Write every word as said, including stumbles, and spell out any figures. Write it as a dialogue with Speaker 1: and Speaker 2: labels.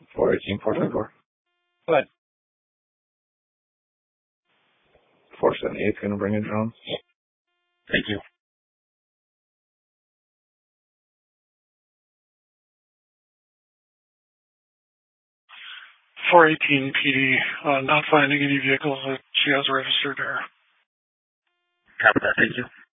Speaker 1: four eighteen, four twenty-four.
Speaker 2: Go ahead.
Speaker 1: four seventy-eight is going to bring in drone.
Speaker 2: Thank you.
Speaker 3: four eighteen P D, uh, not finding any vehicles that she has registered there.
Speaker 2: Copy that. Thank you.